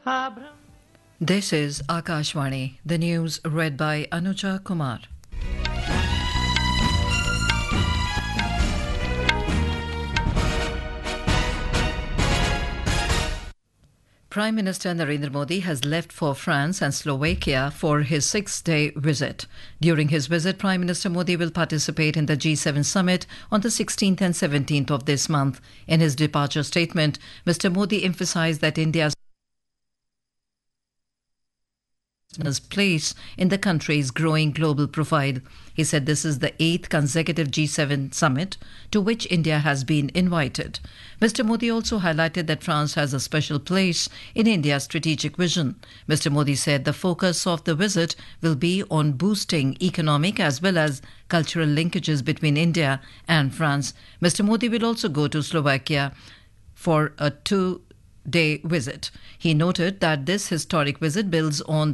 This is Akashvani, the news read by Anuja Kumar. Prime Minister Narendra Modi has left for France and Slovakia for his 6-day visit. During his visit, Prime Minister Modi will participate in the G7 summit on the 16th and 17th of this month. In his departure statement, Mr. Modi emphasized that India's place in the country's growing global profile. He said this is the 8th consecutive G7 summit to which India has been invited. Mr. Modi also highlighted that France has a special place in India's strategic vision. Mr. Modi said the focus of the visit will be on boosting economic as well as cultural linkages between India and France. Mr. Modi will also go to Slovakia for a 2-day visit. He noted that this historic visit builds on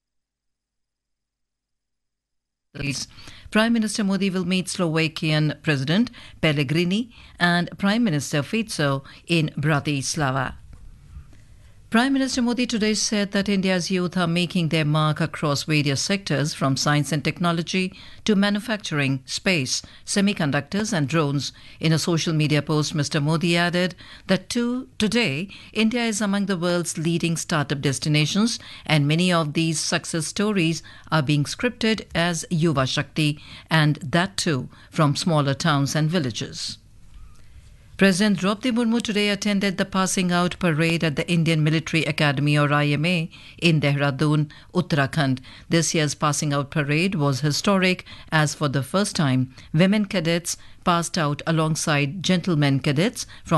Prime Minister Modi will meet Slovakian President Pellegrini and Prime Minister Fico in Bratislava. Prime Minister Modi today said that India's youth are making their mark across various sectors from science and technology to manufacturing, space, semiconductors and drones. In a social media post, Mr. Modi added that today, India is among the world's leading startup destinations and many of these success stories are being scripted as Yuva Shakti, and that too from smaller towns and villages. President Draupadi Murmu today attended the Passing Out Parade at the Indian Military Academy or IMA in Dehradun, Uttarakhand. This year's Passing Out Parade was historic as for the first time women cadets passed out alongside gentlemen cadets from